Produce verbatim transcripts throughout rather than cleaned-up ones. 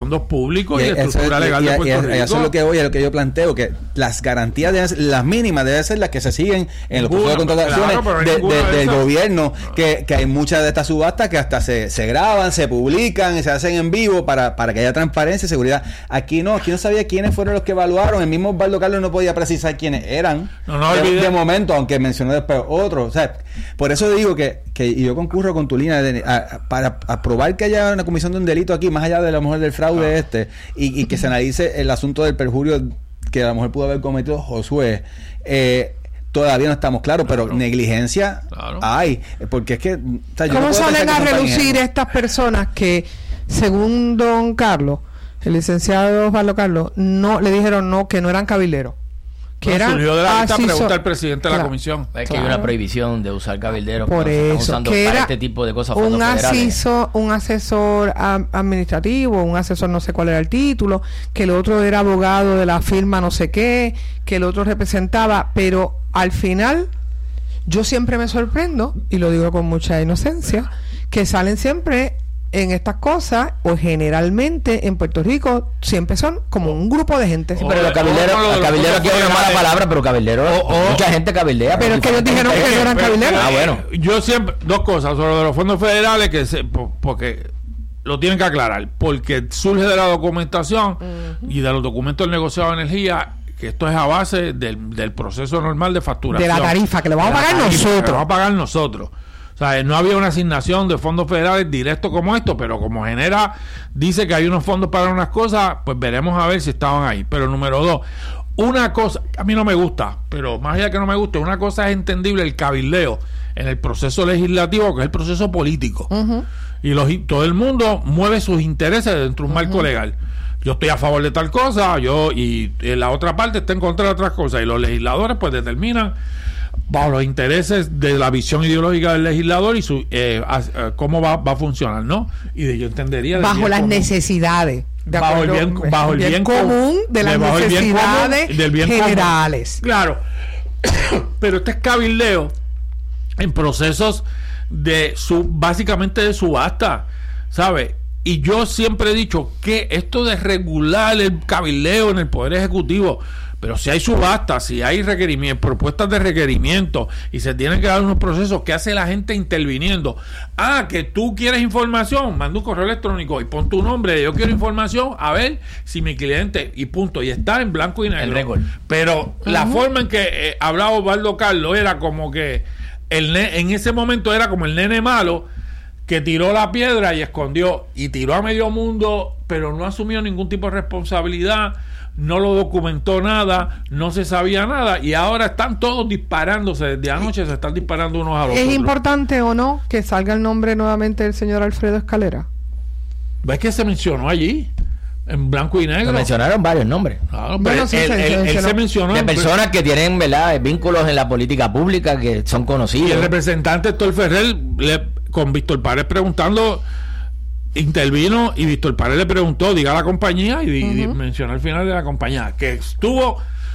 fondos públicos y, y de estructura eso, legal y, de Puerto y, Rico. Eso es lo que voy, es lo que yo planteo, que las garantías, deben ser, las mínimas deben ser las que se siguen en los procesos de contrataciones claro, de, de, de del gobierno, que, que hay muchas de estas subastas que hasta se, se graban, se publican y se hacen en vivo para, para que haya transparencia y seguridad. Aquí no, aquí no sabía quiénes fueron los que evaluaron, el mismo Osvaldo Carlos no podía precisar quiénes eran no, no, de, olvide. de momento, aunque mencionó después otros. O sea, por eso digo que, que y yo concurro con tu línea de, a, a, para aprobar que haya una comisión de un delito aquí, más allá de la mujer del fraude ah. este, y, y que se analice el asunto del perjurio que a lo mejor pudo haber cometido Josué. Eh, todavía no estamos claros, claro. pero negligencia claro. hay, porque es que... O sea, yo ¿Cómo no salen a relucir tan estas personas que, según don Carlos, el licenciado Osvaldo Carlos, no le dijeron no, que no eran cabilderos? Que no, eran surgió de la lista asiso- pregunta al presidente de claro. la comisión. Es que Claro. hay una prohibición de usar cabilderos Por que no se están eso, usando que para era este tipo de cosas, fondos un federales. asesor, un asesor am- administrativo, un asesor no sé cuál era el título, que el otro era abogado de la firma no sé qué, que el otro representaba, pero al final yo siempre me sorprendo, y lo digo con mucha inocencia, que salen siempre en estas cosas, o generalmente en Puerto Rico siempre son como un grupo de gente. Sí, pero los cabilderos, o- o- el cabildero aquí es una mala palabra, pero cabildero, O- o- mucha gente cabildea. Pero es que ellos dijeron que no eran Pero- cabilderos. Ah, bueno. Yo siempre, dos cosas sobre lo de los fondos federales, que se, po- porque lo tienen que aclarar, porque surge de la documentación uh-huh. y de los documentos del negociado de energía, que esto es a base del, del proceso normal de facturación. De la tarifa, que lo vamos a pagar tarifa, nosotros. Que lo vamos a pagar nosotros. O sea, no había una asignación de fondos federales directo como esto, pero como genera, dice que hay unos fondos para unas cosas, pues veremos a ver si estaban ahí. Pero número dos, una cosa, a mí no me gusta, pero más allá de que no me guste, una cosa es entendible el cabildeo en el proceso legislativo, que es el proceso político. Uh-huh. Y los, todo el mundo mueve sus intereses dentro de un uh-huh. marco legal. Yo estoy a favor de tal cosa, yo y, y la otra parte está en contra de otras cosas, y los legisladores pues determinan bajo los intereses de la visión ideológica del legislador y su eh, a, a, cómo va, va a funcionar, ¿no? Y de, yo entendería bajo las común. necesidades de bajo el bien, bajo el bien, bien común de las de necesidades común, del bien generales. Común. Claro. Pero este es cabildeo en procesos de su básicamente de subasta, ¿sabe? Y yo siempre he dicho que esto de regular el cabildeo en el Poder Ejecutivo, pero si hay subastas, si hay requerimientos, propuestas de requerimiento y se tienen que dar unos procesos, ¿qué hace la gente interviniendo? Ah, que tú quieres información, manda un correo electrónico y pon tu nombre, yo quiero información, a ver si mi cliente, y punto, y está en blanco y negro. El récord. Pero uh-huh. la forma en que eh, hablaba Osvaldo Carlos era como que el ne- en ese momento era como el nene malo que tiró la piedra y escondió, y tiró a medio mundo, pero no asumió ningún tipo de responsabilidad, no lo documentó nada, no se sabía nada, y ahora están todos disparándose, desde anoche se están disparando unos a los ¿Es otros. importante o no que salga el nombre nuevamente del señor Alfredo Escalera? ¿Ves que se mencionó allí? En blanco y negro. Se mencionaron varios nombres. Claro, Bueno, pero sí, él, se- él- se él mencionó. se mencionó De en- personas que tienen, ¿verdad?, vínculos en la política pública, que son y conocidos. el representante Héctor Ferrer le, con Víctor Párez preguntando, intervino y Víctor Párez le preguntó, diga la compañía, y, uh-huh. y mencionó al final de la compañía que estuvo,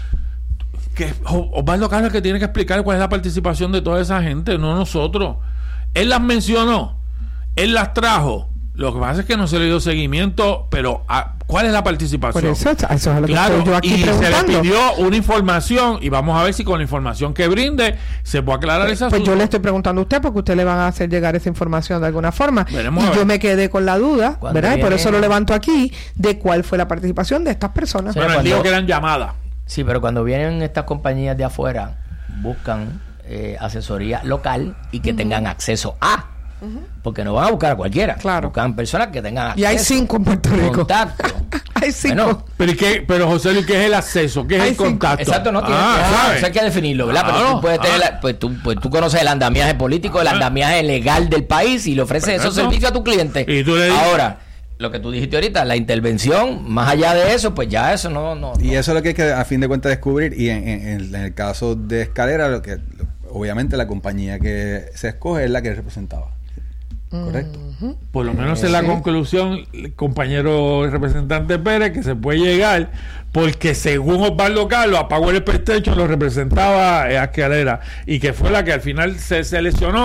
que Osvaldo Carlos que tiene que explicar cuál es la participación de toda esa gente, no nosotros. Él las mencionó, él las trajo. Lo que pasa es que no se le dio seguimiento, pero ¿a ¿cuál es la participación? Por eso, eso es lo que Claro, estoy yo aquí y preguntando. se le pidió una información y vamos a ver si con la información que brinde se puede aclarar esa. Pues yo le estoy preguntando a usted porque usted le van a hacer llegar esa información de alguna forma. Veremos a y ver. yo me quedé con la duda, Cuando ¿verdad? Y por viene- eso lo levanto aquí, de cuál fue la participación de estas personas. Sí. Bueno, él cuando- dijo que eran llamadas. Sí, pero cuando vienen estas compañías de afuera, buscan eh, asesoría local y que uh-huh. tengan acceso a. Uh-huh. Porque no van a buscar a cualquiera. Claro. Buscan personas que tengan acceso. Y hay cinco en Puerto Rico. Contacto. Hay cinco. Bueno, Pero, ¿y qué? Pero José Luis, ¿qué es el acceso? ¿Qué es Hay el cinco. contacto? Exacto, no tiene. Ah, Ah, ¿sabes? eso hay que definirlo, ¿verdad? Claro, Pero tú puedes tener, ah. la- pues, tú, pues tú conoces el andamiaje político, el Ah. andamiaje legal del país y le ofreces Perfecto. esos servicios a tu cliente. Y tú le dices- Ahora, lo que tú dijiste ahorita, la intervención, más allá de eso, pues ya eso no. no Y no. eso es lo que hay que a fin de cuentas descubrir. Y en, en- en el caso de Escalera, lo que obviamente la compañía que se escoge es la que representaba. Correcto. Uh-huh. Por lo menos en la Sí. conclusión, el compañero representante Pérez, que se puede llegar, porque según Osvaldo Carlos, a Power PlayStation lo representaba eh, a Escalera, y que fue la que al final se seleccionó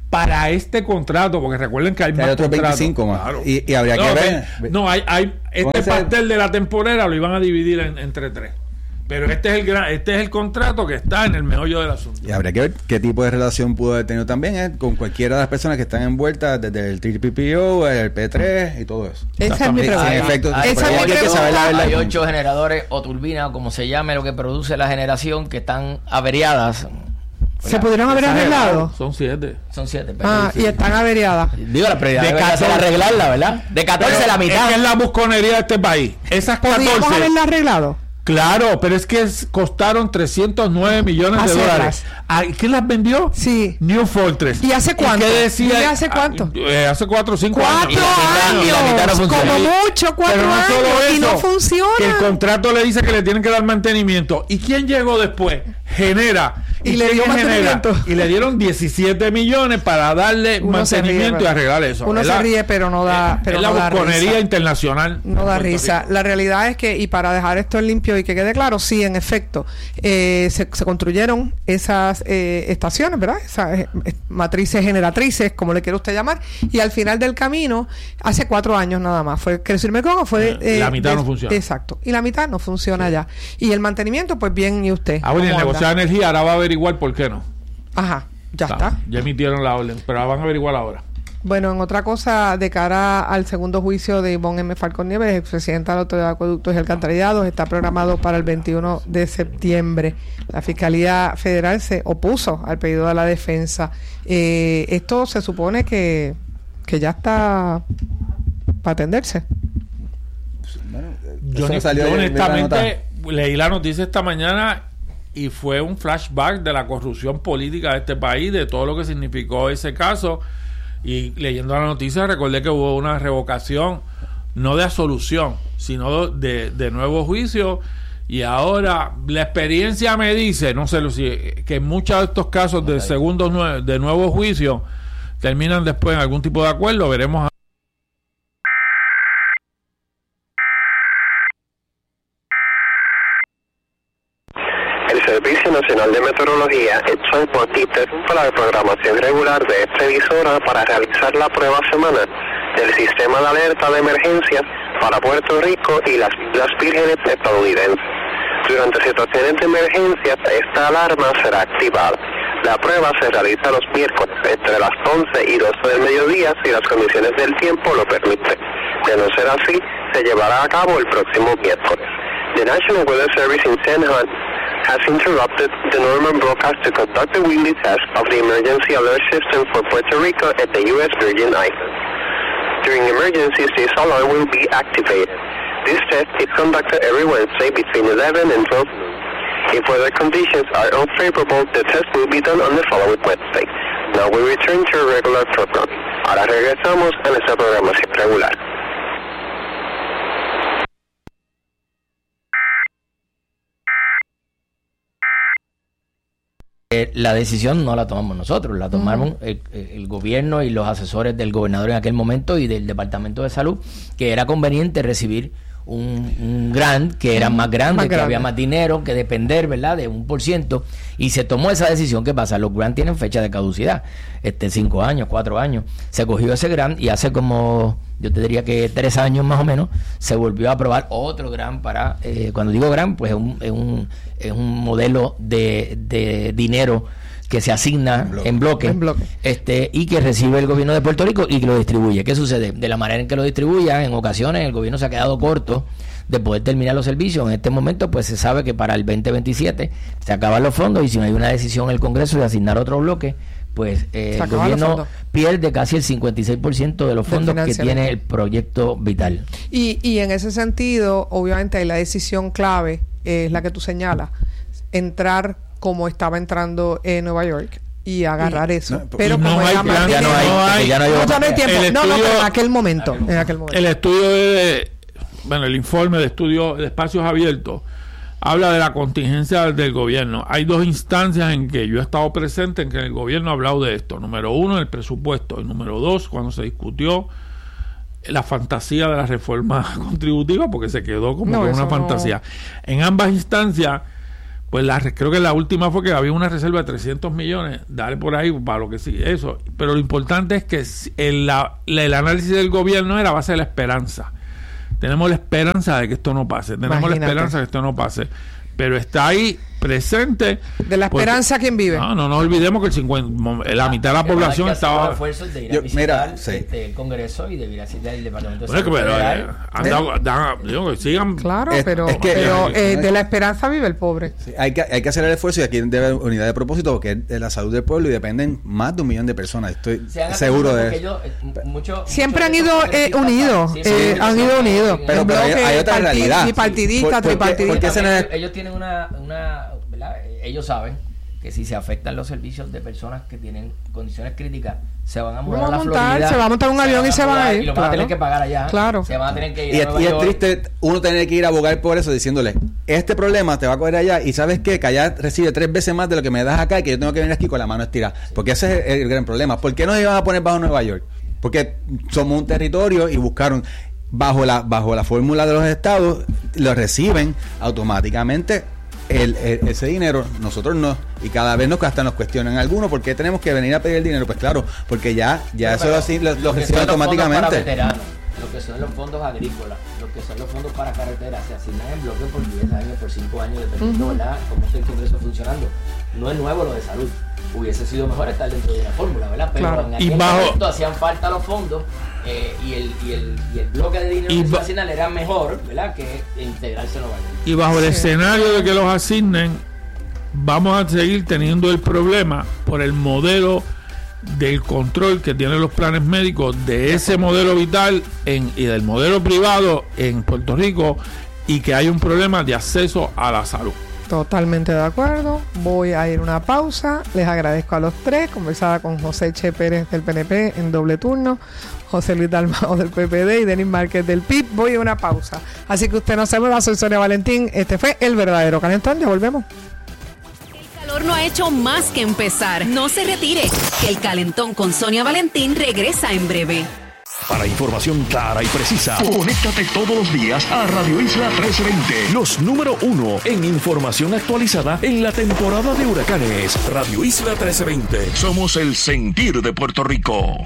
para este contrato, porque recuerden que hay, hay más otros contratos. veinticinco más. Claro. Y, y habría no, que ver. No, hay, hay este ese- pastel de la temporera lo iban a dividir en- entre tres. Pero este es el gran, este es el contrato que está en el meollo del asunto. Y habría que ver qué tipo de relación pudo haber tenido también eh, con cualquiera de las personas que están envueltas desde el T P P O, el P tres y todo eso. Esa es mi Exactamente. pregunta. Sí, en efecto, Esa es pero mi hay que pregunta. saber la verdad. Hay ocho generadores o turbinas, o como se llame, lo que produce la generación, que están averiadas. ¿Se pudieron haber arreglado? Son siete. Son siete. pero Ah, sí. y están averiadas. Digo, la prioridad De debe ser catorce. arreglarla, ¿verdad? De catorce Pero la mitad. Es que es la busconería de este país. Esas ¿Podríamos catorce. haberla arreglado? Claro, pero es que es- costaron trescientos nueve millones de Hacerlas. dólares. ¿A ¿Quién las vendió? Sí. New Fortress. ¿Y hace cuánto? qué decía? Dile hace cuánto. Ah, eh, hace cuatro o cinco Cuatro años. y la mitad no años, funciona. como mucho, cuatro Pero no años, solo y eso, no funciona. que el contrato le dice que le tienen que dar mantenimiento. ¿Y quién llegó después? Genera. Y le quién dio es mantenimiento. Y le dieron diecisiete millones para darle Uno se ríe, mantenimiento y pero- arreglar eso. Uno Es se la- ríe, pero no da, es- pero es no la da busconería risa. internacional. No en da Puerto risa. Rico. La realidad es que, y para dejar esto en limpio y que quede claro, sí, en efecto, eh, se, se construyeron esas eh, estaciones, ¿verdad? Esas eh, matrices generatrices, como le quiera usted llamar, y al final del camino, hace cuatro años nada más, fue crecer Mekong o fue... Eh, la mitad no funciona. Exacto. Y la mitad no funciona ya. Y el mantenimiento, pues bien, ¿y usted? Ah, bueno, y el ¿Cómo negociado de anda? energía ahora va a averiguar por qué no. Ajá, ya Está. está. Ya emitieron la orden, pero la van a averiguar ahora. Bueno, en otra cosa, de cara al segundo juicio de Ivonne M. Falcón Nieves, expresidenta de la Autoridad de Acueductos y Alcantarillados, está programado para el veintiuno de septiembre. La Fiscalía Federal se opuso al pedido de la defensa. Eh, esto se supone que, que ya está para atenderse. Bueno, Yo, eso ni- salió yo ayer, vi la nota. honestamente leí la noticia esta mañana y fue un flashback de la corrupción política de este país, de todo lo que significó ese caso. Y leyendo la noticia recordé que hubo una revocación, no de absolución, sino de, de nuevo juicio. Y ahora la experiencia me dice, no sé, si que muchos de estos casos de segundos nue- de nuevo juicio terminan después en algún tipo de acuerdo. Veremos. El Servicio Nacional de Meteorología echó el boquete para la programación regular de esta emisora para realizar la prueba semanal del sistema de alerta de emergencia para Puerto Rico y las Islas Vírgenes estadounidenses. Durante situaciones de emergencia, esta alarma será activada. La prueba se realiza los miércoles entre las once y doce del mediodía si las condiciones del tiempo lo permiten. De no ser así, se llevará a cabo el próximo miércoles. The National Weather Service in San Juan has interrupted the normal broadcast to conduct the weekly test of the emergency alert system for Puerto Rico at the U S Virgin Islands. During emergencies, this alarm will be activated. This test is conducted every Wednesday between eleven and twelve noon. If weather conditions are unfavorable, the test will be done on the following Wednesday. Now we return to our regular program. Ahora regresamos a nuestra programación regular. Eh, la decisión no la tomamos nosotros, la tomaron el, el gobierno y los asesores del gobernador en aquel momento y del Departamento de Salud, que era conveniente recibir un, un grant que era más grande, Más que grande. había más dinero, que depender, ¿verdad?, de un por ciento, y se tomó esa decisión. ¿Qué pasa? Los grants tienen fecha de caducidad, este cinco años, cuatro años. Se cogió ese grant y hace como, yo te diría que tres años más o menos, se volvió a aprobar otro grant para, eh, cuando digo grant, pues es un, es un, es un modelo de, de dinero que se asigna en bloque, en bloque, En bloque. este y que recibe el gobierno de Puerto Rico y que lo distribuye. ¿Qué sucede? De la manera en que lo distribuya, en ocasiones el gobierno se ha quedado corto de poder terminar los servicios. En este momento pues se sabe que para el veinte veintisiete se acaban los fondos y si no hay una decisión en el Congreso de asignar otro bloque, pues eh, Se el acaban los gobierno fondos. pierde casi el cincuenta y seis por ciento de los Del fondos que financiamiento. tiene el proyecto vital. Y, y en ese sentido, obviamente, ahí la decisión clave es la que tú señalas, entrar como estaba entrando en Nueva York y agarrar Y- eso. no, pero y no como hay era más plan, ya no dinero- hay, no porque hay- ya no hay no, otra- ya no hay tiempo. El no, no, estudio- pero en aquel momento. En aquel momento. El estudio de, bueno, el informe de estudio de espacios abiertos habla de la contingencia del gobierno. Hay dos instancias en que yo he estado presente en que el gobierno ha hablado de esto. Número uno, el presupuesto. Y número dos, cuando se discutió la fantasía de la reforma contributiva, porque se quedó como No, que eso una no. fantasía. En ambas instancias, pues la, creo que la última fue que había una reserva de trescientos millones, dale por ahí para lo que sí, eso. Pero lo importante es que el, la, el análisis del gobierno era a base de la esperanza. Tenemos la esperanza de que esto no pase, tenemos Imagínate. la esperanza de que esto no pase, pero está ahí presente. De la esperanza, ¿quién vive? No, no nos olvidemos que el cincuenta, la mitad de la población estaba. Esfuerzos de ir a Yo, visitar mira, sí. este, el Congreso y de ir a visitar el Departamento de Bueno, Salud pero, Federal. eh, han dado, dan, digo, que sigan. Claro, Es- pero, es que- pero eh, eh, de la esperanza vive el pobre. Sí, hay, que, hay que hacer el esfuerzo y aquí debe haber unidad de propósito porque es de la salud del pueblo y dependen más de un millón de personas. Estoy Se han seguro atendido de porque eso. ellos, eh, mucho- Siempre han muchos de ido esos eh, congresistas unidos, sí, eh, sí, han sí, ido sí, unidos. sí, Pero- En pero hay- bloque hay otra parti- realidad. bipartidista, Por- porque- tripartidista. porque ese no También es- ellos tienen una, una ¿verdad? Ellos saben que si se afectan los servicios de personas que tienen condiciones críticas, se van a mudar Vamos a a la montar, Florida, se va a montar un avión y se van a ir, y lo van a tener claro. que pagar allá, Claro. se van a tener que ir Y a es, Nueva y es York. triste uno tener que ir a abogar por eso diciéndole, este problema te va a coger allá y sabes qué, que allá recibe tres veces más de lo que me das acá y que yo tengo que venir aquí con la mano estirada. Porque ese es el, el gran problema. ¿Por qué nos iban a poner bajo Nueva York? Porque somos un territorio y buscaron bajo la bajo la fórmula de los estados, lo reciben automáticamente el, el- ese dinero, nosotros no, y cada vez nos hasta nos cuestionan algunos por qué tenemos que venir a pedir el dinero. Pues claro, porque ya ya Pero, eso así lo, lo que reciben son los fondos para automáticamente. veteranos, lo que son los fondos agrícolas, lo que son los fondos para carreteras, se asignan en bloque por diez años, por cinco años, dependiendo, ¿verdad?, cómo esté el Congreso funcionando. No es nuevo lo de salud. Hubiese sido mejor estar dentro de una fórmula, ¿verdad? Pero Claro. en Y aquel bajo- momento hacían falta los fondos eh, y, el, y, el, y el bloque de dinero Y que se ba- asignan era mejor, ¿verdad?, que integrárselo a Y bajo el Sí. escenario de que los asignen, vamos a seguir teniendo el problema por el modelo del control que tienen los planes médicos de ese modelo vital en, y del modelo privado en Puerto Rico, y que hay un problema de acceso a la salud. Totalmente de acuerdo. Voy a ir a una pausa. Les agradezco a los tres. Conversaba con José Che Pérez del P N P en doble turno, José Luis Dalmau del P P D y Denis Márquez del P I B. Voy a una pausa. Así que usted no se mueva. Soy Sonia Valentín. Este fue El Verdadero Calentón. Ya volvemos. El calor no ha hecho más que empezar. No se retire, que el calentón con Sonia Valentín regresa en breve. Para información clara y precisa, conéctate todos los días a Radio Isla trece veinte, los número uno en información actualizada en la temporada de huracanes. Radio Isla trece veinte, somos el sentir de Puerto Rico.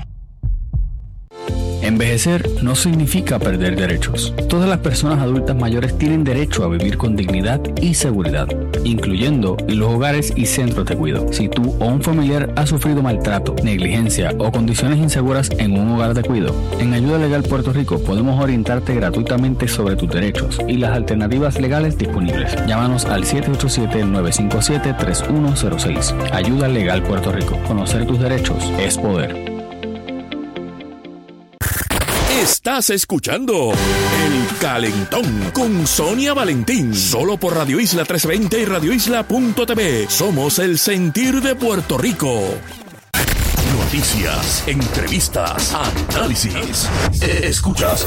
Envejecer no significa perder derechos. Todas las personas adultas mayores tienen derecho a vivir con dignidad y seguridad, incluyendo en los hogares y centros de cuidado. Si tú o un familiar ha sufrido maltrato, negligencia o condiciones inseguras en un hogar de cuidado, en Ayuda Legal Puerto Rico podemos orientarte gratuitamente sobre tus derechos y las alternativas legales disponibles. Llámanos al siete ocho siete, nueve cinco siete, tres uno cero seis. Ayuda Legal Puerto Rico. Conocer tus derechos es poder. Estás escuchando El Calentón con Sonia Valentín, solo por Radio Isla trescientos veinte y radio isla punto t v. Somos el sentir de Puerto Rico. Noticias, entrevistas, análisis. Escuchas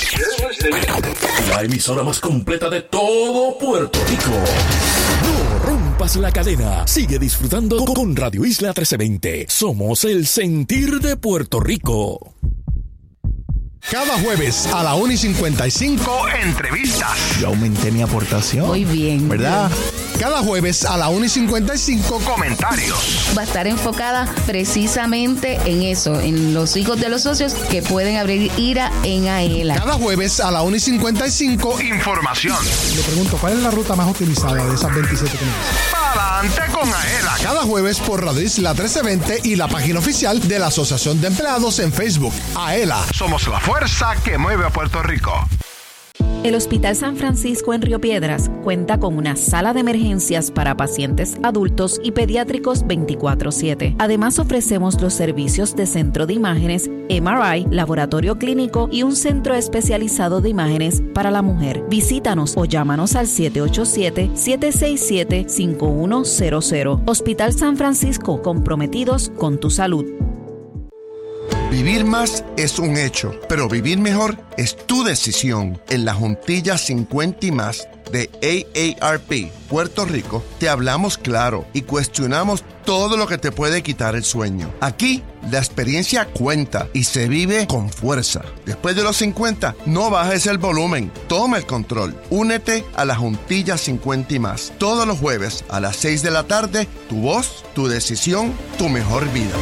la emisora más completa de todo Puerto Rico. No rompas la cadena. Sigue disfrutando con Radio Isla trescientos veinte. Somos el sentir de Puerto Rico. Cada jueves a la una y cincuenta y cinco, entrevistas. Yo aumenté mi aportación. Muy bien. ¿Verdad? Cada jueves a la una y cincuenta y cinco, comentarios. Va a estar enfocada precisamente en eso, en los hijos de los socios que pueden abrir ira en AELA. Cada jueves a la una y cincuenta y cinco, información. Le pregunto, ¿cuál es la ruta más optimizada de esas veintisiete que me dicen? Para adelante con AELA. Cada jueves por Radio Isla trece veinte y la página oficial de la Asociación de Empleados en Facebook. AELA, somos la fuerza que mueve a Puerto Rico. El Hospital San Francisco en Río Piedras cuenta con una sala de emergencias para pacientes adultos y pediátricos veinticuatro siete. Además, ofrecemos los servicios de centro de imágenes, M R I, laboratorio clínico y un centro especializado de imágenes para la mujer. Visítanos o llámanos al siete ocho siete, siete seis siete, cinco uno cero cero. Hospital San Francisco, comprometidos con tu salud. Vivir más es un hecho, pero vivir mejor es tu decisión. En la Juntilla cincuenta y más de A A R P Puerto Rico, te hablamos claro y cuestionamos todo lo que te puede quitar el sueño. Aquí, la experiencia cuenta y se vive con fuerza. Después de los cincuenta, no bajes el volumen, toma el control. Únete a la Juntilla cincuenta y más. Todos los jueves a las seis de la tarde, tu voz, tu decisión, tu mejor vida.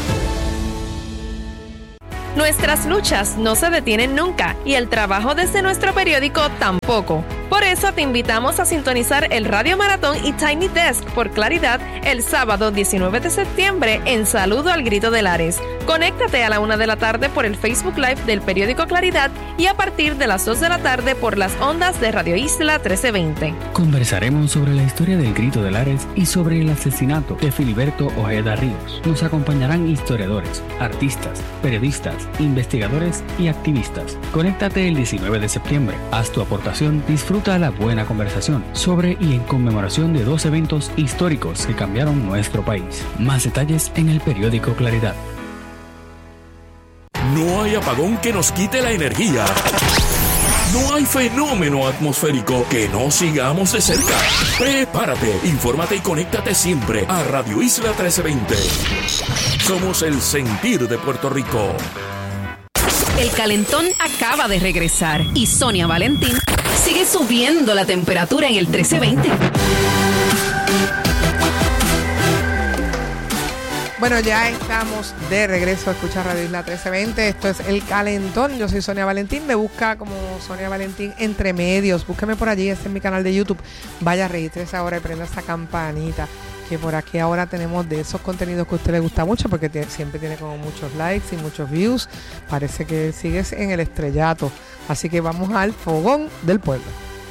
Nuestras luchas no se detienen nunca y el trabajo desde nuestro periódico tampoco. Por eso te invitamos a sintonizar el Radio Maratón y Tiny Desk por Claridad el sábado diecinueve de septiembre en Saludo al Grito de Lares. Conéctate a la una de la tarde por el Facebook Live del periódico Claridad y a partir de las dos de la tarde por las ondas de Radio Isla trece veinte. Conversaremos sobre la historia del Grito de Lares y sobre el asesinato de Filiberto Ojeda Ríos. Nos acompañarán historiadores, artistas, periodistas, investigadores y activistas. Conéctate el diecinueve de septiembre. Haz tu aportación, disfruta la buena conversación sobre y en conmemoración de dos eventos históricos que cambiaron nuestro país. Más detalles en el periódico Claridad. No hay apagón que nos quite la energía. No hay fenómeno atmosférico que no sigamos de cerca. Prepárate, infórmate y conéctate siempre a Radio Isla trece veinte. Somos el sentir de Puerto Rico. El calentón acaba de regresar y Sonia Valentín sigue subiendo la temperatura en el trece veinte. Bueno, ya estamos de regreso a escuchar Radio Isla trece veinte. Esto es El Calentón. Yo soy Sonia Valentín. Me busca como Sonia Valentín entre medios. Búsqueme por allí. Este es mi canal de YouTube. Vaya, registres ahora y prenda esa campanita. Que por aquí ahora tenemos de esos contenidos que a usted le gusta mucho, porque tiene, siempre tiene como muchos likes y muchos views. Parece que sigues en el estrellato. Así que vamos al Fogón del Pueblo.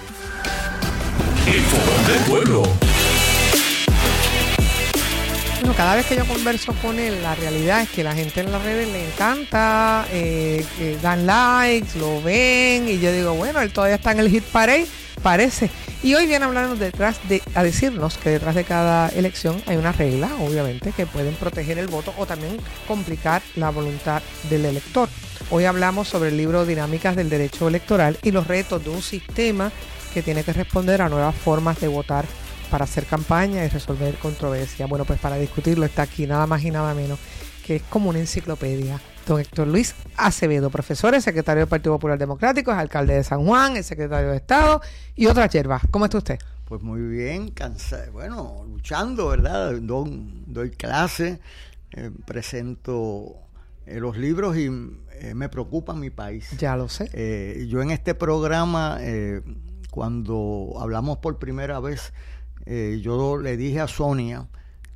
El Fogón del Pueblo. Bueno, cada vez que yo converso con él, la realidad es que la gente en las redes le encanta, eh, eh, dan likes, lo ven, y yo digo, bueno, él todavía está en el hit parade, parece. Y hoy viene a hablarnos detrás de, a decirnos que detrás de cada elección hay una regla, obviamente, que pueden proteger el voto o también complicar la voluntad del elector. Hoy hablamos sobre el libro Dinámicas del Derecho Electoral y los retos de un sistema que tiene que responder a nuevas formas de votar para hacer campaña y resolver controversias. Bueno, pues para discutirlo está aquí nada más y nada menos que es como una enciclopedia. Don Héctor Luis Acevedo, profesor, es secretario del Partido Popular Democrático, es alcalde de San Juan, es secretario de Estado y otras hierbas. ¿Cómo está usted? Pues muy bien, cansado, bueno, luchando, ¿verdad? Doy, doy clase, eh, presento eh, los libros y eh, me preocupa mi país. Ya lo sé. Eh, yo en este programa, eh, cuando hablamos por primera vez, Eh, yo le dije a Sonia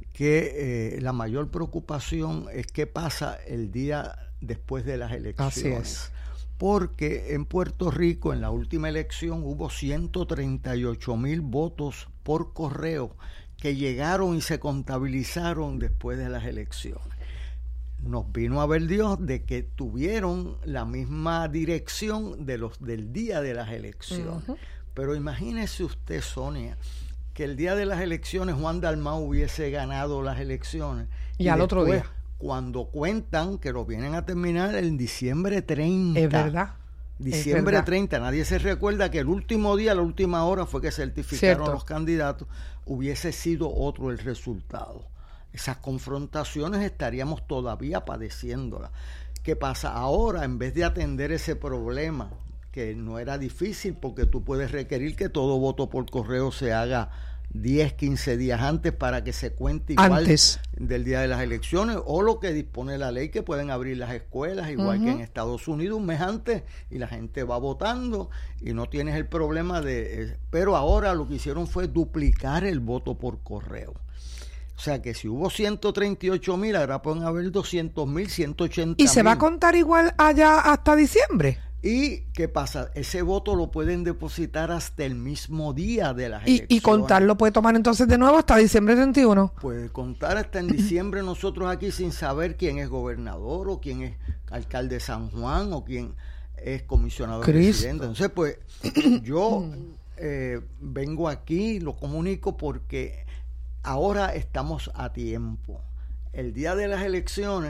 que eh, la mayor preocupación es qué pasa el día después de las elecciones. Así es. Porque en Puerto Rico, en la última elección, hubo ciento treinta y ocho mil votos por correo que llegaron y se contabilizaron después de las elecciones. Nos vino a ver Dios de que tuvieron la misma dirección de los del día de las elecciones. Uh-huh. Pero imagínese usted, Sonia, que el día de las elecciones Juan Dalmau hubiese ganado las elecciones. Y, y al otro día. Cuando cuentan que lo vienen a terminar en diciembre treinta. Es verdad. Diciembre es verdad. treinta. Nadie se recuerda que el último día, la última hora fue que certificaron Cierto. Los candidatos. Hubiese sido otro el resultado. Esas confrontaciones estaríamos todavía padeciéndolas. ¿Qué pasa? Ahora, en vez de atender ese problema, que no era difícil porque tú puedes requerir que todo voto por correo se haga diez, quince días antes para que se cuente igual antes del día de las elecciones, o lo que dispone la ley, que pueden abrir las escuelas igual uh-huh. que en Estados Unidos un mes antes, y la gente va votando y no tienes el problema de... Eh, pero ahora lo que hicieron fue duplicar el voto por correo. O sea que si hubo ciento treinta y ocho mil, ahora pueden haber doscientos mil, ciento ochenta mil. ¿Y se va a contar igual allá hasta diciembre? ¿Y qué pasa? Ese voto lo pueden depositar hasta el mismo día de las ¿Y, elecciones. ¿Y contarlo puede tomar entonces de nuevo hasta diciembre treinta y uno? Puede contar hasta en diciembre nosotros aquí sin saber quién es gobernador o quién es alcalde de San Juan o quién es comisionado residente. Entonces, pues, yo eh, vengo aquí, lo comunico porque ahora estamos a tiempo. El día de las elecciones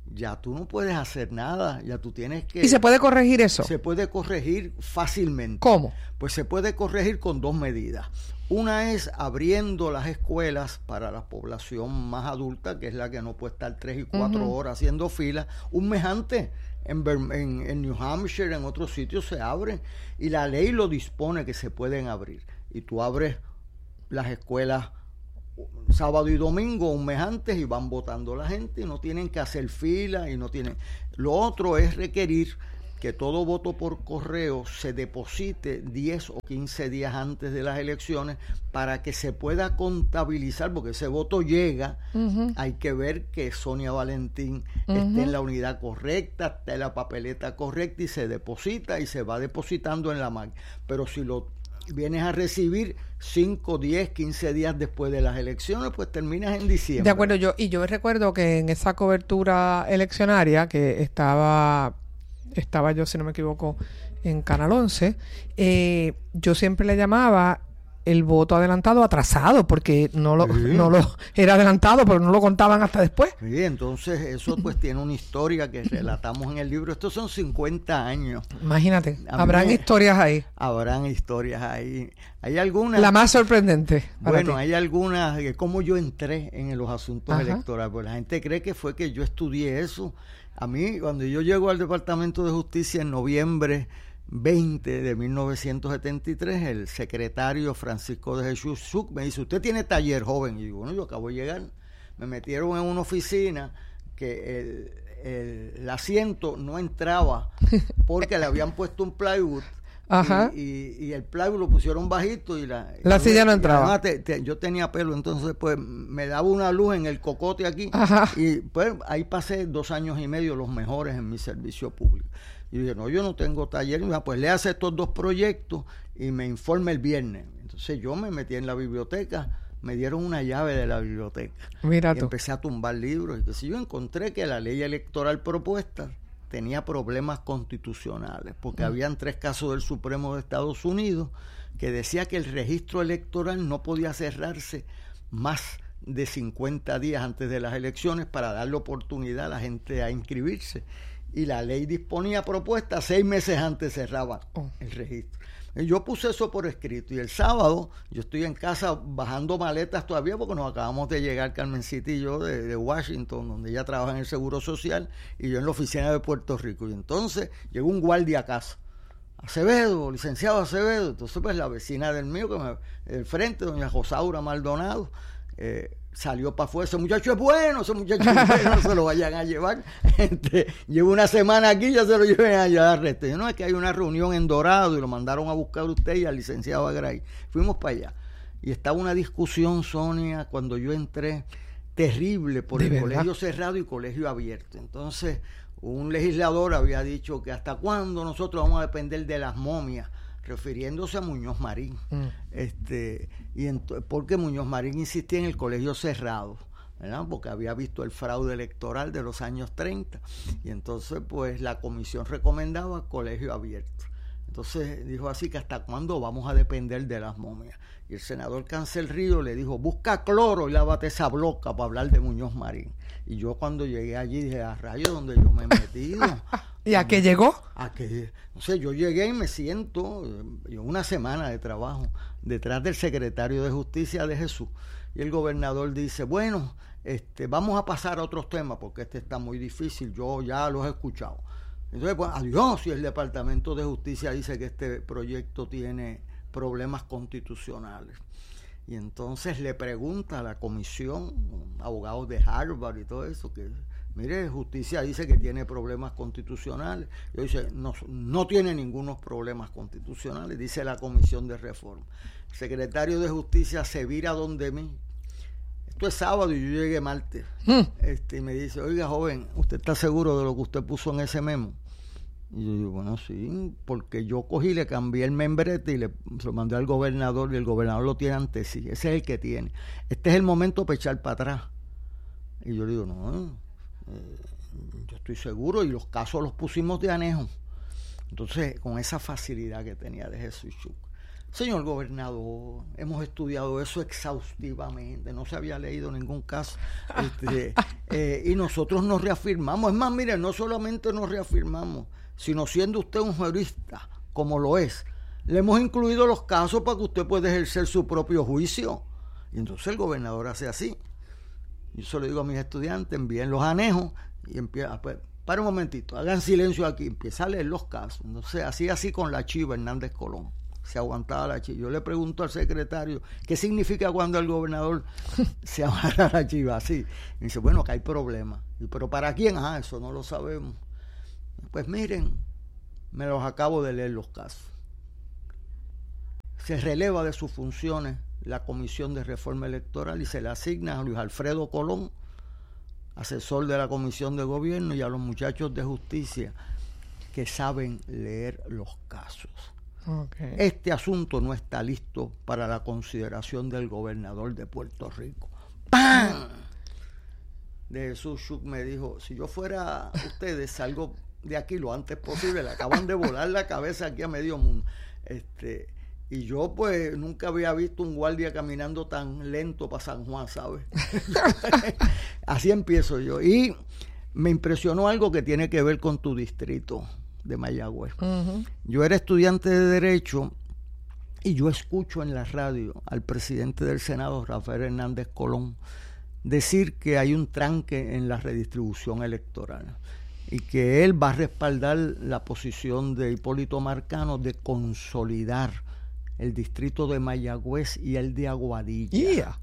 ya tú no puedes hacer nada, ya tú tienes que... ¿Y se puede corregir eso? Se puede corregir fácilmente. ¿Cómo? Pues se puede corregir con dos medidas. Una es abriendo las escuelas para la población más adulta, que es la que no puede estar tres y cuatro uh-huh. horas haciendo fila, un mes antes. En, en, en New Hampshire, en otros sitios se abren, y la ley lo dispone que se pueden abrir. Y tú abres las escuelas sábado y domingo, un mes antes, y van votando la gente, y no tienen que hacer fila, y no tienen... Lo otro es requerir que todo voto por correo se deposite diez o quince días antes de las elecciones para que se pueda contabilizar, porque ese voto llega, uh-huh. hay que ver que Sonia Valentín uh-huh. esté en la unidad correcta, esté en la papeleta correcta, y se deposita y se va depositando en la máquina. Pero si lo vienes a recibir cinco, diez, quince días después de las elecciones, pues terminas en diciembre. De acuerdo, yo y yo recuerdo que en esa cobertura eleccionaria que estaba... estaba yo, si no me equivoco, en Canal once, eh, yo siempre le llamaba el voto adelantado atrasado, porque no lo, sí. no lo era adelantado, pero no lo contaban hasta después. Sí, entonces eso pues tiene una historia que relatamos en el libro. Estos son cincuenta años. Imagínate, habrán me, historias ahí. Habrán historias ahí. Hay algunas... La más sorprendente. Bueno, ti. Hay algunas de cómo yo entré en los asuntos Ajá. electorales, porque la gente cree que fue que yo estudié eso. A mí, cuando yo llego al Departamento de Justicia en noviembre veinte de mil novecientos setenta y tres, el secretario Francisco de Jesús Suk me dice, usted tiene taller, joven. Y digo, bueno, yo acabo de llegar. Me metieron en una oficina que el, el, el asiento no entraba porque le habían puesto un plywood. Ajá. Y, y, y el plywood lo pusieron bajito y la, la silla no entraba. Te, te, yo tenía pelo, entonces pues me daba una luz en el cocote aquí. Ajá. Y pues ahí pasé dos años y medio, los mejores en mi servicio público. Y dije, no, yo no tengo taller. Y me dijo, pues le hace estos dos proyectos y me informe el viernes. Entonces yo me metí en la biblioteca, me dieron una llave de la biblioteca. Mira y tú. empecé a tumbar libros. Y que si yo encontré que la ley electoral propuesta tenía problemas constitucionales, porque mm. habían tres casos del Supremo de Estados Unidos que decía que el registro electoral no podía cerrarse más de cincuenta días antes de las elecciones para darle oportunidad a la gente a inscribirse. Y la ley disponía propuestas, seis meses antes cerraba oh. el registro. Yo puse eso por escrito, y el sábado yo estoy en casa bajando maletas todavía, porque nos acabamos de llegar, Carmencita y yo, de, de Washington, donde ella trabaja en el Seguro Social, y yo en la oficina de Puerto Rico. Y entonces llegó un guardia a casa, Acevedo, licenciado Acevedo. Entonces pues la vecina del mío, que me, del frente, doña Rosaura Maldonado, eh, salió para afuera. Ese muchacho es bueno, ese muchacho es bueno, no se lo vayan a llevar. Este, llevo una semana aquí, ya se lo lleven allá al resto. Yo, no, es que hay una reunión en Dorado y lo mandaron a buscar a usted y al licenciado Agray. Fuimos para allá. Y estaba una discusión, Sonia, cuando yo entré, terrible, por el verdad? Colegio cerrado y colegio abierto. Entonces, un legislador había dicho que hasta cuándo nosotros vamos a depender de las momias, refiriéndose a Muñoz Marín. Mm. este y ent- porque Muñoz Marín insistía en el colegio cerrado, ¿verdad? Porque había visto el fraude electoral de los años treinta, y entonces pues la comisión recomendaba colegio abierto. Entonces dijo así, que hasta cuándo vamos a depender de las momias. Y el senador Cancel Río le dijo, busca cloro y lávate esa bloca para hablar de Muñoz Marín. Y yo cuando llegué allí dije, a rayos, donde yo me he metido. ¿Y a qué llegó? A que, no sé, yo llegué y me siento, yo una semana de trabajo, detrás del secretario de Justicia de Jesús. Y el gobernador dice, bueno, este, vamos a pasar a otros temas, porque este está muy difícil, yo ya los he escuchado. Entonces, pues, adiós, si el Departamento de Justicia dice que este proyecto tiene problemas constitucionales. Y entonces le pregunta a la comisión, abogados de Harvard y todo eso, que mire, Justicia dice que tiene problemas constitucionales. Yo dice, no, no tiene ningunos problemas constitucionales, dice la Comisión de Reforma. El secretario de Justicia se vira donde mí. Esto es sábado y yo llegué martes. Mm. Este, y me dice, oiga, joven, ¿usted está seguro de lo que usted puso en ese memo? Y yo digo, bueno, sí, porque yo cogí, le cambié el membrete y le se lo mandé al gobernador, y el gobernador lo tiene ante sí. Ese es el que tiene. Este es el momento para echar para atrás. Y yo digo, no, eh, yo estoy seguro, y los casos los pusimos de anejo. Entonces, con esa facilidad que tenía de Jesús Suk, Señor gobernador, hemos estudiado eso exhaustivamente, no se había leído ningún caso, este, eh, y nosotros nos reafirmamos. Es más, mire, no solamente nos reafirmamos, sino siendo usted un jurista, como lo es, le hemos incluido los casos para que usted pueda ejercer su propio juicio. Y entonces el gobernador hace así. Yo se lo digo a mis estudiantes, envíen los anejos y empieza, pues, para un momentito, hagan silencio aquí, empieza a leer los casos. Entonces, así, así con la chiva Hernández Colón. Se aguantaba la chiva. Yo le pregunto al secretario, ¿qué significa cuando el gobernador se agarra la chiva así? Y dice, bueno, que hay problemas. Y, ¿pero para quién? Ah, eso no lo sabemos. Pues miren, me los acabo de leer los casos. Se releva de sus funciones la Comisión de Reforma Electoral y se le asigna a Luis Alfredo Colón, asesor de la Comisión de Gobierno, y a los muchachos de justicia que saben leer los casos. Okay. Este asunto no está listo para la consideración del gobernador de Puerto Rico. ¡Pam! De Jesús Schuch me dijo, si yo fuera ustedes, salgo de aquí lo antes posible. Le acaban de volar la cabeza aquí a medio mundo. Este, y yo pues nunca había visto un guardia caminando tan lento para San Juan, ¿sabes? Así empiezo yo. Y me impresionó algo que tiene que ver con tu distrito de Mayagüez. Uh-huh. Yo era estudiante de Derecho y yo escucho en la radio al presidente del Senado, Rafael Hernández Colón, decir que hay un tranque en la redistribución electoral y que él va a respaldar la posición de Hipólito Marcano de consolidar el distrito de Mayagüez y el de Aguadilla, yeah.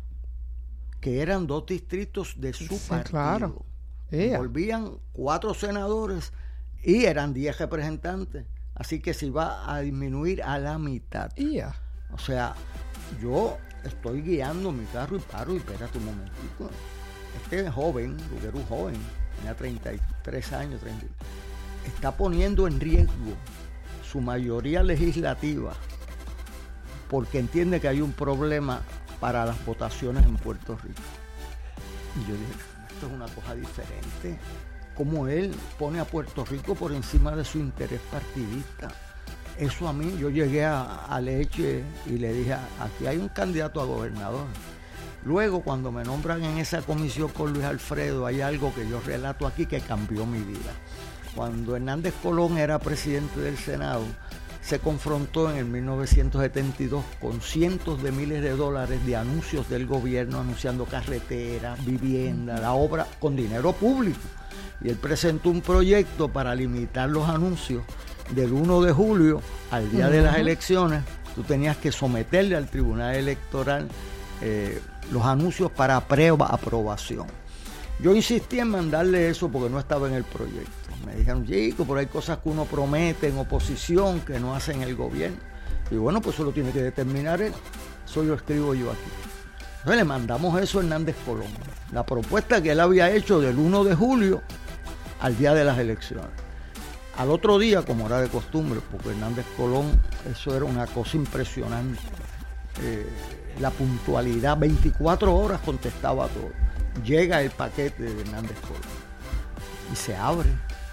que eran dos distritos de su sí, partido. Claro. Yeah. Volvían cuatro senadores y eran diez representantes, así que se iba a disminuir a la mitad. Yeah. O sea, yo estoy guiando mi carro y paro y espérate un momentito. Este joven, porque era un joven, tenía treinta y tres años, treinta, está poniendo en riesgo su mayoría legislativa porque entiende que hay un problema para las votaciones en Puerto Rico. Y yo dije, esto es una cosa diferente. Como él pone a Puerto Rico por encima de su interés partidista. Eso a mí, yo llegué a, a Leche y le dije, aquí hay un candidato a gobernador. Luego, cuando me nombran en esa comisión con Luis Alfredo, hay algo que yo relato aquí que cambió mi vida. Cuando Hernández Colón era presidente del Senado, se confrontó en el mil novecientos setenta y dos con cientos de miles de dólares de anuncios del gobierno, anunciando carreteras, vivienda, la obra con dinero público. Y él presentó un proyecto para limitar los anuncios del primero de julio al día uh-huh. de las elecciones. Tú tenías que someterle al Tribunal Electoral eh, los anuncios para prueba aprobación. Yo insistí en mandarle eso porque no estaba en el proyecto. Me dijeron, chico, pero hay cosas que uno promete en oposición que no hacen el gobierno. Y bueno, pues eso lo tiene que determinar él. Eso lo escribo yo aquí. Entonces le mandamos eso a Hernández Colón. La propuesta que él había hecho del primero de julio al día de las elecciones. Al otro día, como era de costumbre, porque Hernández Colón, eso era una cosa impresionante. Eh, la puntualidad, veinticuatro horas contestaba todo. Llega el paquete de Hernández Colón y se abre,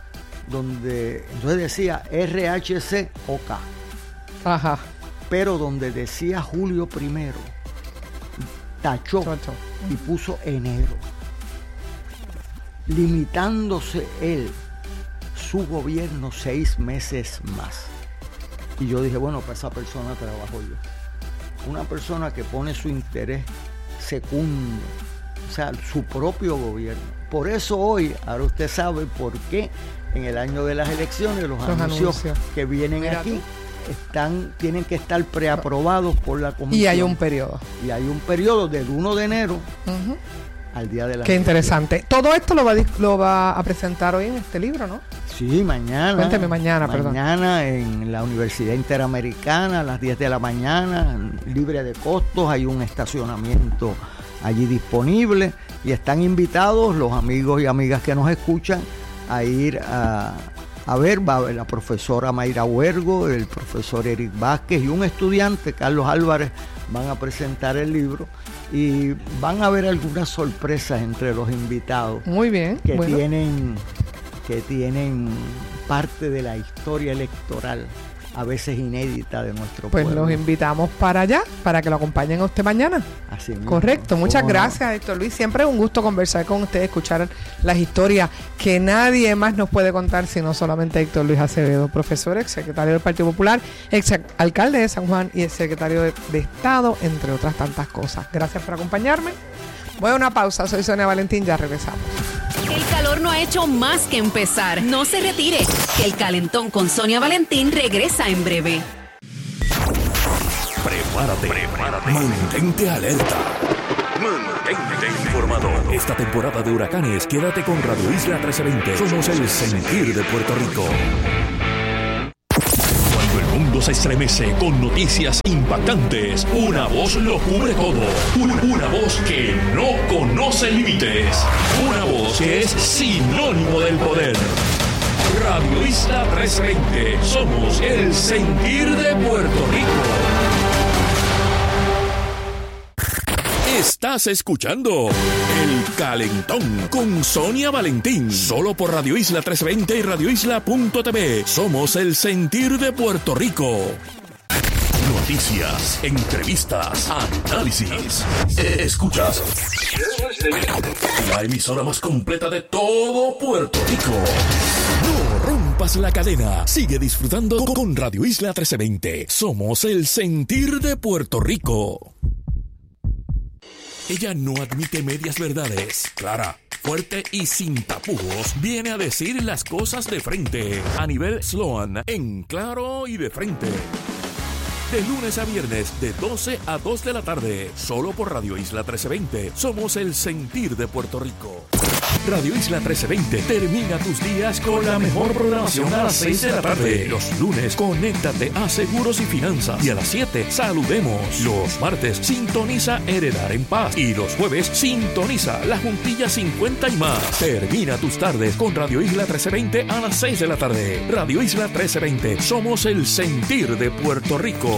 donde entonces decía R H C O K. Ajá. Pero donde decía Julio primero, tachó Tacho. y puso enero, limitándose él su gobierno seis meses más. Y yo dije, bueno, para esa persona trabajo yo. Una persona que pone su interés segundo, o sea, su propio gobierno. Por eso hoy, ahora usted sabe por qué en el año de las elecciones los, los anuncios, anuncios que vienen Mira aquí tú. están tienen que estar preaprobados por la comisión. Y hay un periodo. Y hay un periodo del primero de enero uh-huh. al día de la Qué interesante. Todo esto lo va, lo va a presentar hoy en este libro, ¿no? Sí, mañana. Cuénteme mañana, perdón. Mañana en la Universidad Interamericana a las diez de la mañana, libre de costos, hay un estacionamiento allí disponible y están invitados los amigos y amigas que nos escuchan a ir a, a ver, va a ver la profesora Mayra Huergo, el profesor Eric Vázquez y un estudiante, Carlos Álvarez, van a presentar el libro y van a haber algunas sorpresas entre los invitados. Muy bien. Que bueno. tienen que tienen parte de la historia electoral a veces inédita de nuestro pues pueblo. Pues los invitamos para allá, para que lo acompañen a usted mañana. Así mismo. Correcto, muchas ¿Cómo gracias, no? Héctor Luis. Siempre es un gusto conversar con usted, escuchar las historias que nadie más nos puede contar, sino solamente Héctor Luis Acevedo, profesor, ex secretario del Partido Popular, ex alcalde de San Juan y ex secretario de, de Estado, entre otras tantas cosas. Gracias por acompañarme. Voy a una pausa, soy Sonia Valentín, ya regresamos. El calor no ha hecho más que empezar. No se retire, que el calentón con Sonia Valentín regresa en breve. Prepárate, prepárate. Mantente alerta. Mantente informado. Esta temporada de huracanes, quédate con Radio Isla trece veinte. Somos el sentir de Puerto Rico. Cuando el mundo se estremece con noticias impactantes, una voz lo cubre todo. Una, una voz que no conoce límites. Una voz que es sinónimo del poder. Radio Isla trece veinte. Somos el sentir de Puerto Rico. Estás escuchando El Calentón con Sonia Valentín. Solo por Radio Isla trescientos veinte y radio isla punto t v. Somos el sentir de Puerto Rico. Noticias, entrevistas, análisis. Escuchas la emisora más completa de todo Puerto Rico. No rompas la cadena. Sigue disfrutando con Radio Isla trescientos veinte. Somos el sentir de Puerto Rico. Ella no admite medias verdades. Clara, fuerte y sin tapujos, viene a decir las cosas de frente. A nivel Sloan, en claro y de frente. De lunes a viernes, de doce a dos de la tarde. Solo por Radio Isla trescientos veinte. Somos el sentir de Puerto Rico. Radio Isla trescientos veinte termina tus días con la mejor programación a las seis de la tarde. Los lunes, conéctate a Seguros y Finanzas. Y a las siete, saludemos. Los martes, sintoniza Heredar en Paz. Y los jueves, sintoniza La Juntilla cincuenta y más. Termina tus tardes con Radio Isla trescientos veinte a las seis de la tarde. Radio Isla trescientos veinte. Somos el sentir de Puerto Rico.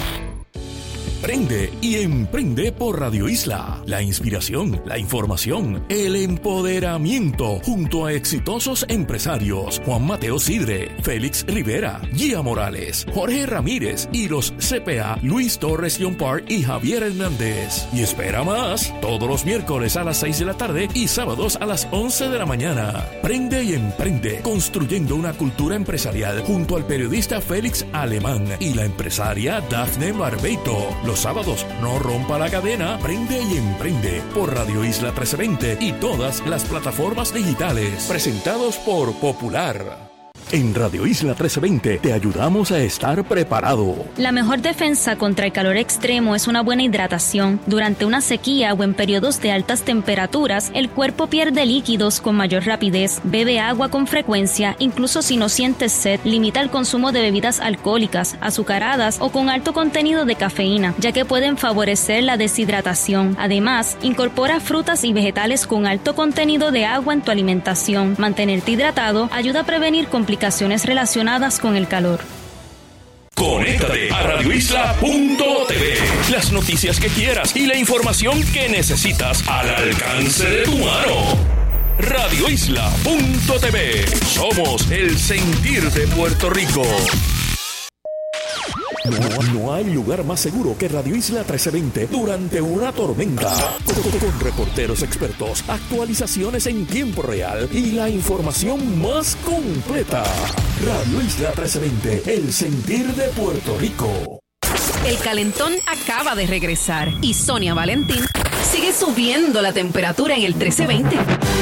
Prende y emprende por Radio Isla. La inspiración, la información, el empoderamiento junto a exitosos empresarios Juan Mateo Sidre, Félix Rivera, Gia Morales, Jorge Ramírez y los C P A Luis Torres Yompar y Javier Hernández. Y espera más, todos los miércoles a las seis de la tarde y sábados a las once de la mañana. Prende y emprende, construyendo una cultura empresarial junto al periodista Félix Alemán y la empresaria Dafne Barbeito. Los sábados, no rompa la cadena, prende y emprende por Radio Isla trescientos veinte y todas las plataformas digitales. Presentados por Popular. En Radio Isla trescientos veinte te ayudamos a estar preparado. La mejor defensa contra el calor extremo es una buena hidratación. Durante una sequía o en periodos de altas temperaturas, el cuerpo pierde líquidos con mayor rapidez. Bebe agua con frecuencia, incluso si no sientes sed. Limita el consumo de bebidas alcohólicas, azucaradas o con alto contenido de cafeína, ya que pueden favorecer la deshidratación. Además, incorpora frutas y vegetales con alto contenido de agua en tu alimentación. Mantenerte hidratado ayuda a prevenir complicaciones relacionadas con el calor. Conéctate a radio isla punto t v. Las noticias que quieras y la información que necesitas al alcance de tu mano. radio isla punto t v. Somos el sentir de Puerto Rico. No, no hay lugar más seguro que Radio Isla trescientos veinte durante una tormenta. Con, con reporteros expertos, actualizaciones en tiempo real y la información más completa. Radio Isla trescientos veinte, el sentir de Puerto Rico. El calentón acaba de regresar y Sonia Valentín sigue subiendo la temperatura en el trece veinte.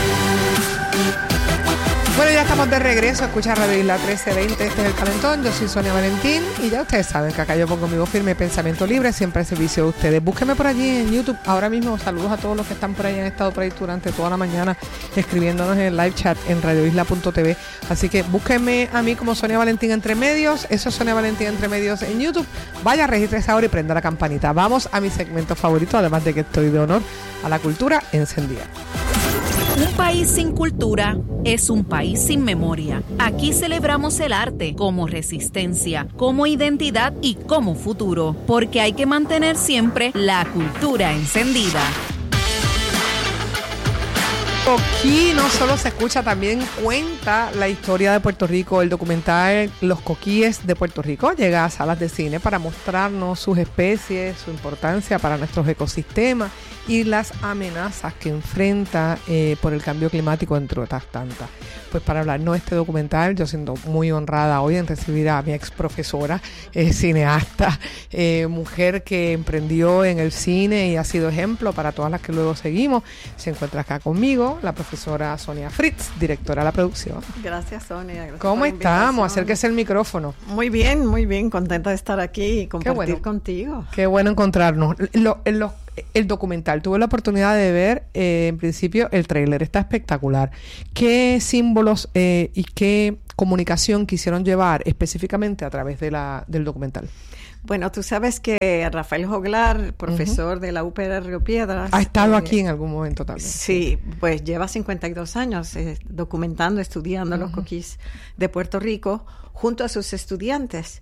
Bueno, ya estamos de regreso a escuchar Radio Isla trece veinte. Este es El Calentón. Yo soy Sonia Valentín y ya ustedes saben que acá yo pongo mi voz firme, pensamiento libre, siempre al servicio de ustedes. Búsquenme por allí en YouTube. Ahora mismo saludos a todos los que están por ahí, han estado por ahí durante toda la mañana escribiéndonos en el live chat en radio isla punto t v. Así que búsquenme a mí como Sonia Valentín Entre Medios. Eso es Sonia Valentín Entre Medios en YouTube. Vaya, regístrese ahora y prenda la campanita. Vamos a mi segmento favorito, además de que estoy de honor a la cultura encendida. Un país sin cultura es un país sin memoria. Aquí celebramos el arte como resistencia, como identidad y como futuro, porque hay que mantener siempre la cultura encendida. Coquí no solo se escucha, también cuenta la historia de Puerto Rico. El documental Los Coquíes de Puerto Rico llega a salas de cine para mostrarnos sus especies, su importancia para nuestros ecosistemas y las amenazas que enfrenta eh, por el cambio climático, entre otras tantas. Pues para hablarnos de este documental, yo siento muy honrada hoy en recibir a mi ex profesora, eh, cineasta, eh, mujer que emprendió en el cine y ha sido ejemplo para todas las que luego seguimos. Se encuentra acá conmigo la profesora Sonia Fritz, directora de la producción. Gracias, Sonia. Gracias. ¿Cómo estamos? Acérquese el micrófono. Muy bien, muy bien. Contenta de estar aquí y compartir bueno. contigo. Qué bueno encontrarnos. Lo, lo, el documental, tuve la oportunidad de ver eh, en principio el tráiler, está espectacular. ¿Qué símbolos eh, y qué comunicación quisieron llevar específicamente a través de la, del documental? Bueno, tú sabes que Rafael Joglar, profesor uh-huh. de la U P R Río Piedras, ha estado eh, aquí en algún momento también. Sí, pues lleva cincuenta y dos años eh, documentando, estudiando uh-huh. los coquís de Puerto Rico junto a sus estudiantes.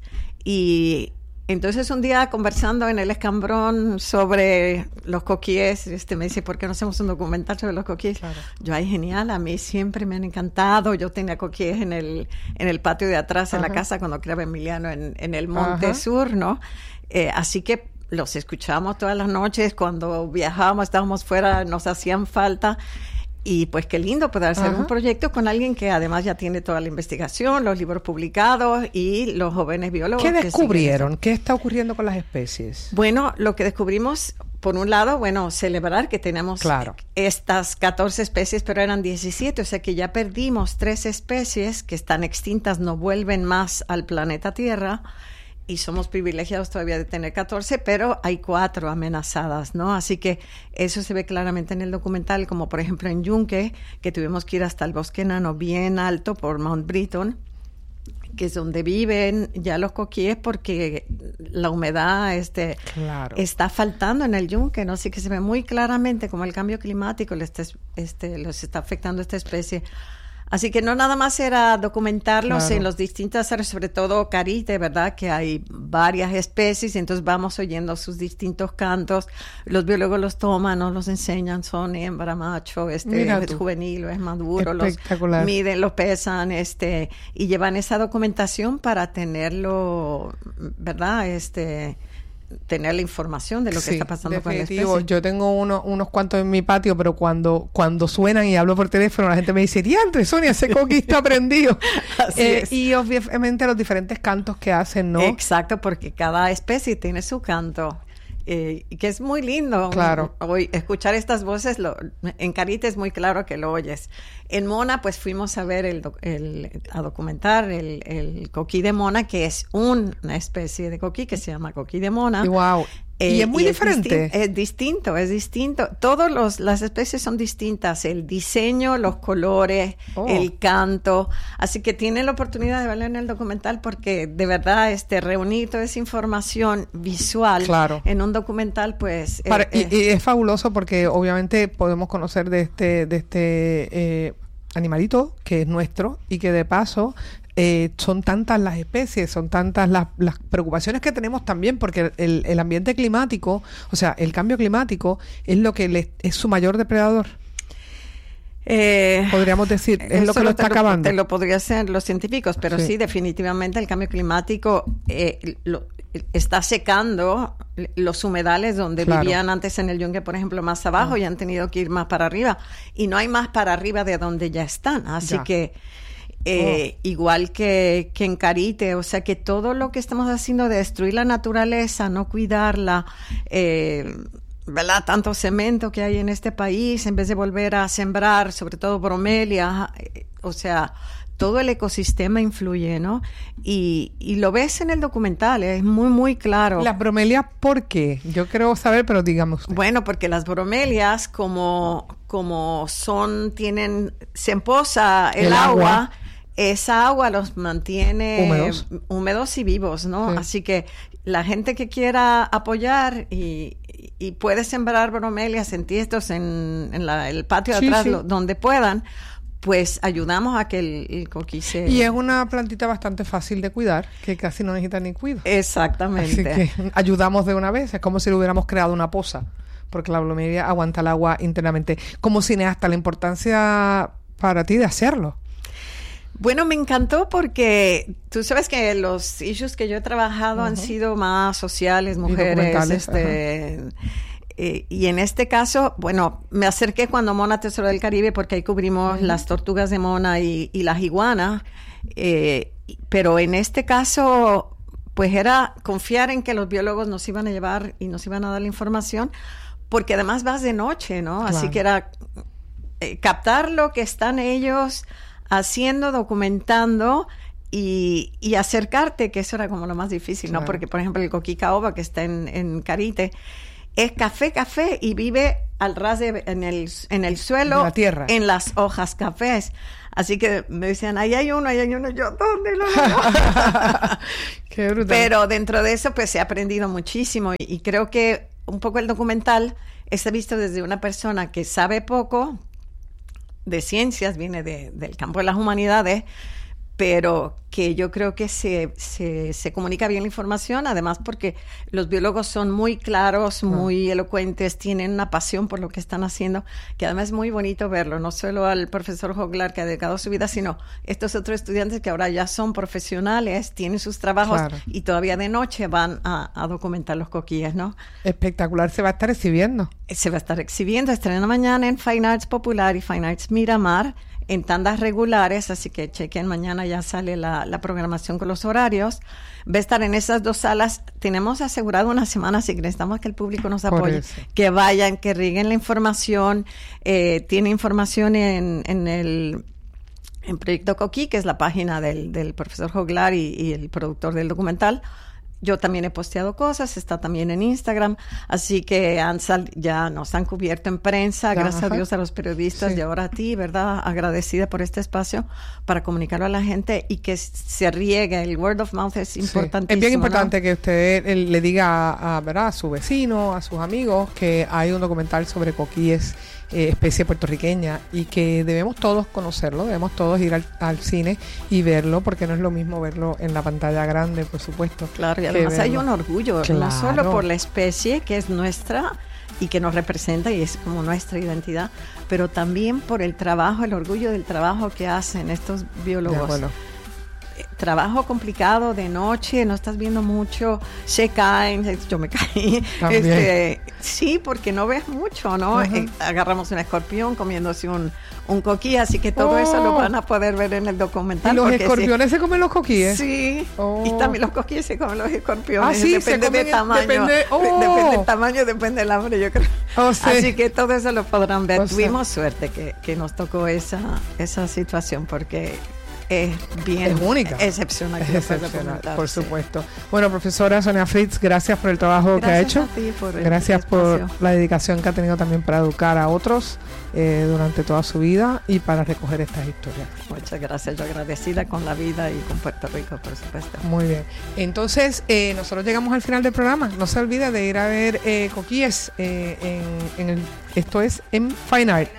Y entonces un día conversando en el escambrón sobre los coquíes, este me dice, ¿por qué no hacemos un documental sobre los coquíes? Claro. Yo, ay, genial, a mí siempre me han encantado. Yo tenía coquíes en el, en el patio de atrás de la casa cuando criaba Emiliano en, en el Monte Ajá. Sur, ¿no? Eh, así que los escuchábamos todas las noches. Cuando viajábamos, estábamos fuera, nos hacían falta. Y pues qué lindo poder hacer Ajá. un proyecto con alguien que además ya tiene toda la investigación, los libros publicados y los jóvenes biólogos. ¿Qué descubrieron? ¿Qué está ocurriendo con las especies? Bueno, lo que descubrimos, por un lado, bueno, celebrar que tenemos claro. estas catorce especies, pero eran diecisiete, o sea que ya perdimos tres especies que están extintas, no vuelven más al planeta Tierra. Y somos privilegiados todavía de tener catorce, pero hay cuatro amenazadas, ¿no? Así que eso se ve claramente en el documental, como por ejemplo en Yunque, que tuvimos que ir hasta el bosque enano bien alto por Mount Britton, que es donde viven ya los coquíes, porque la humedad este, claro. está faltando en el Yunque, ¿no? Así que se ve muy claramente como el cambio climático les está, este, los está afectando a esta especie. Así que no nada más era documentarlos claro. en los distintas áreas, sobre todo Carite, ¿verdad? Que hay varias especies, y entonces vamos oyendo sus distintos cantos. Los biólogos los toman, nos los enseñan, son hembra, macho, este es juvenil o es maduro, los miden, los pesan, este, y llevan esa documentación para tenerlo, ¿verdad? Este... tener la información de lo que sí, está pasando con la especie. Yo tengo uno, unos cuantos en mi patio, pero cuando cuando suenan y hablo por teléfono, la gente me dice, diantre, Sonia, ese coquí está prendido. eh, y obviamente los diferentes cantos que hacen, ¿no? Exacto, porque cada especie tiene su canto. Eh, que es muy lindo claro. hoy escuchar estas voces. Lo, en Carite es muy claro que lo oyes. En Mona pues fuimos a ver el, el a documentar el, el coquí de Mona, que es un, una especie de coquí que se llama coquí de Mona. Wow. Eh, y es muy y diferente. Es, distin- es distinto, es distinto. Todas los, las especies son distintas. El diseño, los colores, oh. el canto. Así que tienen la oportunidad de verlo en el documental, porque de verdad este reunir toda esa información visual claro. en un documental, pues... Para, eh, y, y es fabuloso porque obviamente podemos conocer de este, de este eh, animalito que es nuestro, y que de paso... Eh, son tantas las especies, son tantas las, las preocupaciones que tenemos también, porque el, el ambiente climático, o sea, el cambio climático es lo que le, es su mayor depredador. Eh, Podríamos decir, es lo que lo está te acabando. Te lo podrían ser los científicos, pero sí, sí definitivamente el cambio climático eh, lo, está secando los humedales donde claro. vivían antes en el Yunque, por ejemplo, más abajo, ah. y han tenido que ir más para arriba, y no hay más para arriba de donde ya están. Así ya. que Eh, oh. igual que, que en Carite, o sea que todo lo que estamos haciendo de destruir la naturaleza, no cuidarla, eh, ¿verdad? Tanto cemento que hay en este país, en vez de volver a sembrar, sobre todo bromelia, eh, o sea, todo el ecosistema influye, ¿no? Y, y lo ves en el documental, es muy, muy claro. ¿Las bromelias por qué? Yo quiero saber, pero digamos. Bueno, porque las bromelias, como, como son, tienen, se empoza el, el agua, agua esa agua los mantiene húmedos, húmedos y vivos, ¿no? Sí. Así que la gente que quiera apoyar y, y puede sembrar bromelias en tiestos en, en la, el patio de sí, atrás, sí. Lo, donde puedan, pues ayudamos a que el, el coquí se... Y es una plantita bastante fácil de cuidar, que casi no necesita ni cuidado. Exactamente. Así que ayudamos de una vez, es como si le hubiéramos creado una poza porque la glomerulia aguanta el agua internamente. Como cineasta, la importancia para ti de hacerlo. Bueno, me encantó porque tú sabes que los issues que yo he trabajado uh-huh. han sido más sociales, mujeres, este, eh, y en este caso, bueno, me acerqué cuando Mona Tesoro del Caribe porque ahí cubrimos uh-huh. las tortugas de Mona y, y las iguanas, eh, pero en este caso, pues era confiar en que los biólogos nos iban a llevar y nos iban a dar la información, porque además vas de noche, ¿no? Claro. Así que era eh, captar lo que están ellos haciendo, documentando y, y acercarte, que eso era como lo más difícil, claro. ¿no? Porque, por ejemplo, el coquí caoba, que está en, en Carite, es café, café, y vive al ras de, en el, en el suelo, la tierra, en las hojas cafés. Así que me decían, ahí hay uno, ahí hay uno, yo, ¿dónde lo veo? Qué brutal. Pero dentro de eso, pues, he aprendido muchísimo, y, y creo que un poco el documental está visto desde una persona que sabe poco de ciencias, viene de, del campo de las humanidades, pero que yo creo que se, se, se comunica bien la información, además porque los biólogos son muy claros, muy uh-huh. elocuentes, tienen una pasión por lo que están haciendo, que además es muy bonito verlo, no solo al profesor Joglar, que ha dedicado su vida, sino estos otros estudiantes que ahora ya son profesionales, tienen sus trabajos claro. y todavía de noche van a, a documentar los coquíes, ¿no? Espectacular, se va a estar exhibiendo. Se va a estar exhibiendo, estrena mañana en Fine Arts Popular y Fine Arts Miramar, en tandas regulares, así que chequen, mañana ya sale la, la programación con los horarios. Va a estar en esas dos salas. Tenemos asegurado una semana, así que necesitamos que el público nos apoye, que vayan, que rieguen la información. Eh, tiene información en, en el en Proyecto Coquí, que es la página del, del profesor Joglar y, y el productor del documental. Yo también he posteado cosas, está también en Instagram, así que han sal, ya nos han cubierto en prensa, Ajá. gracias a Dios a los periodistas sí. y ahora a ti, ¿verdad? Agradecida por este espacio para comunicarlo a la gente y que se riegue, el word of mouth es importantísimo. Sí. Es bien importante, ¿no? Que usted eh, le diga a, a, ¿verdad? a su vecino, a sus amigos, que hay un documental sobre coquíes, eh, especie puertorriqueña, y que debemos todos conocerlo, debemos todos ir al, al cine y verlo, porque no es lo mismo verlo en la pantalla grande, por supuesto. Claro, y además hay un orgullo, claro. no solo por la especie que es nuestra y que nos representa y es como nuestra identidad, pero también por el trabajo, el orgullo del trabajo que hacen estos biólogos. Bueno. Trabajo complicado de noche, no estás viendo mucho, se caen, yo me caí. Este, sí, porque no ves mucho, ¿no? Uh-huh. Eh, agarramos un escorpión comiéndose un, un coquí, así que todo oh. eso lo van a poder ver en el documental. ¿Y los escorpiones sí, se comen los coquíes? Sí, oh. y también los coquíes se comen los escorpiones. Ah, sí, depende de tamaño. Depende, oh. depende del tamaño, depende del hambre, yo creo. Oh, sí. Así que todo eso lo podrán ver. Oh, Tuvimos sí. suerte que, que nos tocó esa, esa situación, porque es bien es única, excepcional, es excepcional, por sí. supuesto. Bueno, profesora Sonia Fritz, gracias por el trabajo gracias que ha hecho, a ti por el gracias por espacio. la dedicación que ha tenido también para educar a otros eh, durante toda su vida y para recoger estas historias. Muchas gracias, yo agradecida con la vida y con Puerto Rico, por supuesto. Muy bien, entonces eh, nosotros llegamos al final del programa. No se olvide de ir a ver eh, coquíes eh, en, en el, esto es en Fine Art.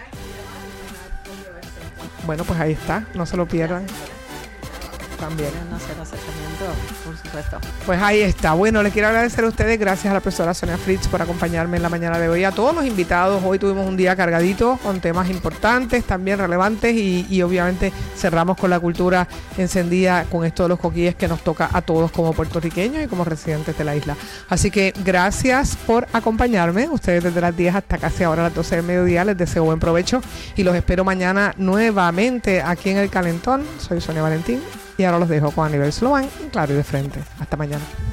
Bueno, pues ahí está, no se lo pierdan. También. Hacer acercamiento, por supuesto. Pues ahí está. Bueno, les quiero agradecer a ustedes, gracias a la profesora Sonia Fritz por acompañarme en la mañana de hoy. A todos los invitados, hoy tuvimos un día cargadito con temas importantes, también relevantes, y, y obviamente cerramos con la cultura encendida con esto de los coquíes que nos toca a todos como puertorriqueños y como residentes de la isla. Así que gracias por acompañarme. Ustedes desde las diez hasta casi ahora las doce del mediodía. Les deseo buen provecho y los espero mañana nuevamente aquí en El Calentón. Soy Sonia Valentín. Y ahora los dejo con Aníbal Sloan, claro y de frente. Hasta mañana.